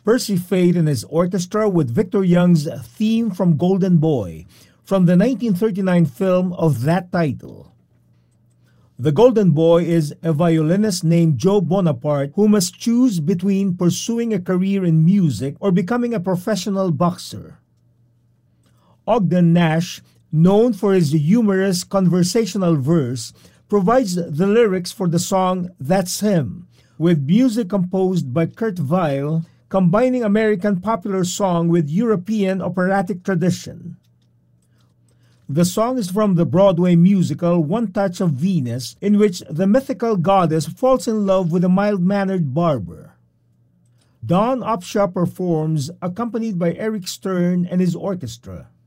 Percy Faith and his orchestra with Victor Young's theme from Golden Boy, from the 1939 film of that title. The Golden Boy is a violinist named Joe Bonaparte who must choose between pursuing a career in music or becoming a professional boxer. Ogden Nash, known for his humorous conversational verse, provides the lyrics for the song That's Him, with music composed by Kurt Weill, combining American popular song with European operatic tradition. The song is from the Broadway musical One Touch of Venus, in which the mythical goddess falls in love with a mild-mannered barber. Don Upshaw performs, accompanied by Eric Stern and his orchestra.